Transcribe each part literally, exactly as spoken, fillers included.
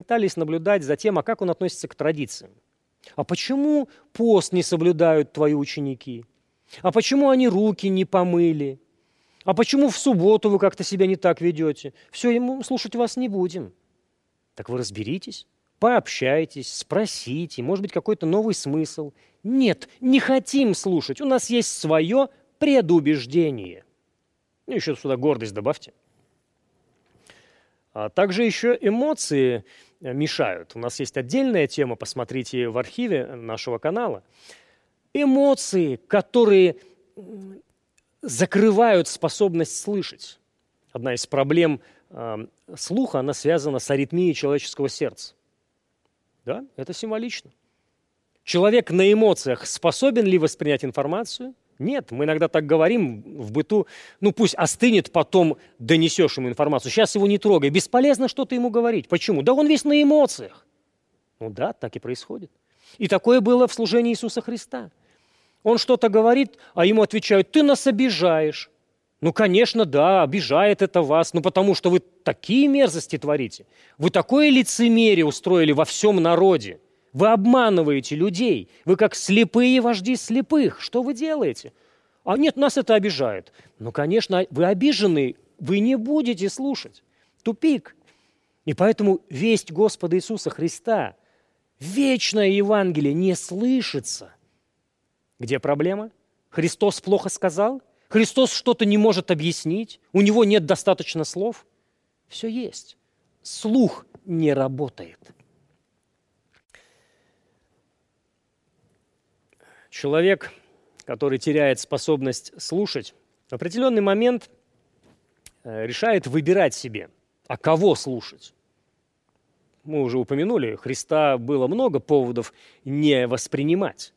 пытались наблюдать за тем, а как он относится к традициям. А почему пост не соблюдают твои ученики? А почему они руки не помыли? А почему в субботу вы как-то себя не так ведете? Все, ему слушать вас не будем. Так вы разберитесь, пообщайтесь, спросите, может быть, какой-то новый смысл. Нет, не хотим слушать, у нас есть свое предубеждение. Ну, еще сюда гордость добавьте. А также еще эмоции мешают. У нас есть отдельная тема, посмотрите в архиве нашего канала. Эмоции, которые закрывают способность слышать. Одна из проблем э, слуха, она связана с аритмией человеческого сердца. Да, это символично. Человек на эмоциях способен ли воспринять информацию? Нет, мы иногда так говорим в быту, ну пусть остынет, потом донесешь ему информацию. Сейчас его не трогай, бесполезно что-то ему говорить. Почему? Да он весь на эмоциях. Ну да, так и происходит. И такое было в служении Иисуса Христа. Он что-то говорит, а ему отвечают: ты нас обижаешь. Ну, конечно, да, обижает это вас, ну потому что вы такие мерзости творите. Вы такое лицемерие устроили во всем народе. Вы обманываете людей. Вы как слепые вожди слепых. Что вы делаете? А нет, нас это обижает. Ну, конечно, вы обижены, вы не будете слушать. Тупик. И поэтому весть Господа Иисуса Христа, вечное Евангелие, не слышится. Где проблема? Христос плохо сказал? Христос что-то не может объяснить? У него нет достаточно слов? Все есть. Слух не работает. Человек, который теряет способность слушать, в определенный момент решает выбирать себе, а кого слушать. Мы уже упомянули, Христа было много поводов не воспринимать.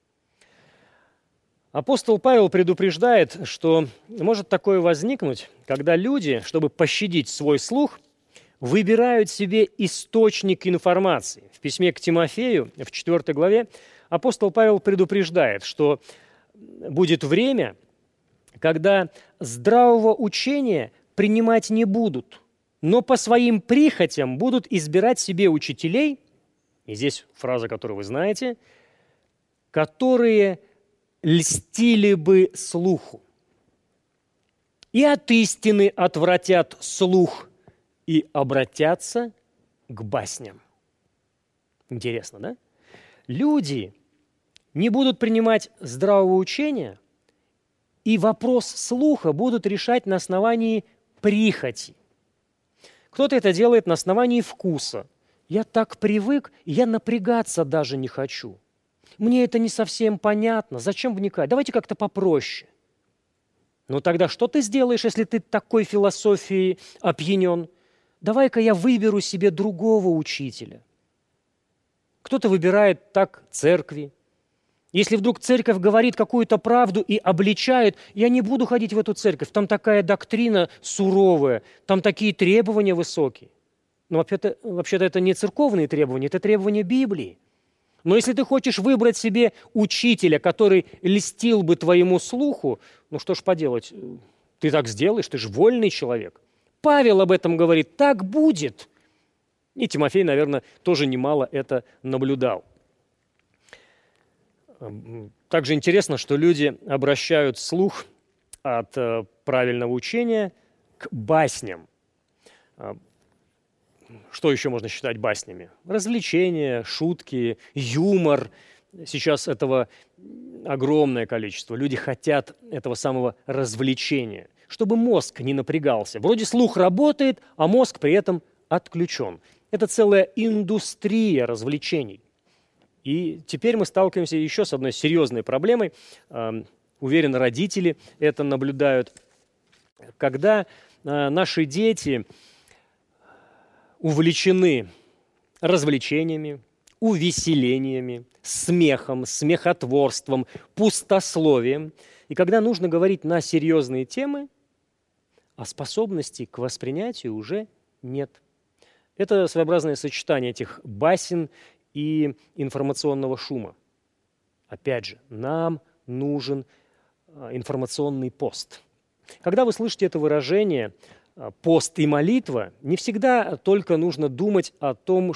Апостол Павел предупреждает, что может такое возникнуть, когда люди, чтобы пощадить свой слух, выбирают себе источник информации. В письме к Тимофею, в четвёртой главе, апостол Павел предупреждает, что будет время, когда здравого учения принимать не будут, но по своим прихотям будут избирать себе учителей, и здесь фраза, которую вы знаете, которые льстили бы слуху. И от истины отвратят слух и обратятся к басням. Интересно, да? Люди не будут принимать здравого учения, и вопрос слуха будут решать на основании прихоти. Кто-то это делает на основании вкуса. Я так привык, я напрягаться даже не хочу. Мне это не совсем понятно. Зачем вникать? Давайте как-то попроще. Ну тогда что ты сделаешь, если ты такой философией опьянен? Давай-ка я выберу себе другого учителя. Кто-то выбирает так церкви. Если вдруг церковь говорит какую-то правду и обличает, я не буду ходить в эту церковь. Там такая доктрина суровая, там такие требования высокие. Но вообще-то, вообще-то это не церковные требования, это требования Библии. Но если ты хочешь выбрать себе учителя, который льстил бы твоему слуху, ну что ж поделать, ты так сделаешь, ты же вольный человек. Павел об этом говорит, так будет. И Тимофей, наверное, тоже немало это наблюдал. Также интересно, что люди обращают слух от правильного учения к басням. Что еще можно считать баснями? Развлечения, шутки, юмор. Сейчас этого огромное количество. Люди хотят этого самого развлечения, чтобы мозг не напрягался. Вроде слух работает, а мозг при этом отключен. Это целая индустрия развлечений. И теперь мы сталкиваемся еще с одной серьезной проблемой. Уверен, родители это наблюдают. Когда наши дети увлечены развлечениями, увеселениями, смехом, смехотворством, пустословием. И когда нужно говорить на серьезные темы, а способности к воспринятию уже нет. Это своеобразное сочетание этих басен и информационного шума. Опять же, нам нужен информационный пост. Когда вы слышите это выражение «пост и молитва», не всегда только нужно думать о том,